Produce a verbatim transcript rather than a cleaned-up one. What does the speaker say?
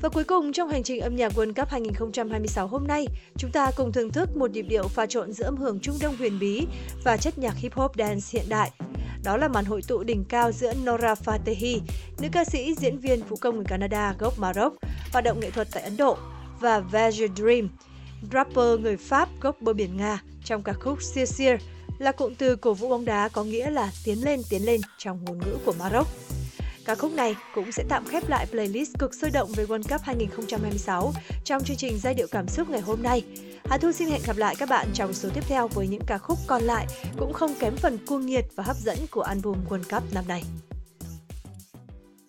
Và cuối cùng trong hành trình âm nhạc World Cup hai không hai sáu hôm nay, chúng ta cùng thưởng thức một nhịp điệu pha trộn giữa âm hưởng Trung Đông huyền bí và chất nhạc hip hop dance hiện đại. Đó là màn hội tụ đỉnh cao giữa Nora Fatehi, nữ ca sĩ, diễn viên, vũ công người Canada gốc Maroc, hoạt động nghệ thuật tại Ấn Độ, và Vage Dream, rapper người Pháp gốc bờ biển Nga, trong ca khúc Sir Sir, là cụm từ cổ vũ bóng đá có nghĩa là tiến lên tiến lên trong ngôn ngữ của Maroc. Ca khúc này cũng sẽ tạm khép lại playlist cực sôi động về World Cup hai không hai sáu trong chương trình Giai điệu cảm xúc ngày hôm nay. Hà Thu xin hẹn gặp lại các bạn trong số tiếp theo với những ca khúc còn lại cũng không kém phần cuồng nhiệt và hấp dẫn của album World Cup năm nay.